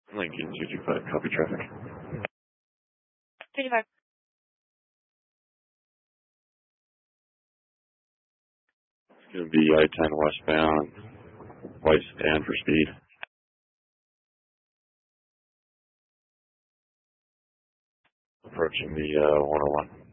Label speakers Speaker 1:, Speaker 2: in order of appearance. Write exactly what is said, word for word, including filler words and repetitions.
Speaker 1: Lincoln two two five, copy traffic.
Speaker 2: two two five.
Speaker 1: It's going to be I ten westbound, white sedan for speed. Approaching the uh, one oh one.